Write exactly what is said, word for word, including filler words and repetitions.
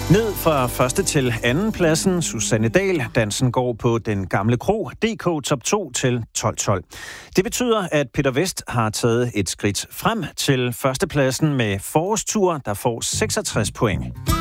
Ned fra første til anden pladsen, Susanne Dahl. Dansen går på Den Gamle Kro, D K top to til tolv tolv. Det betyder, at Peter Vest har taget et skridt frem til førstepladsen med Forårstur, der får seksogtres point.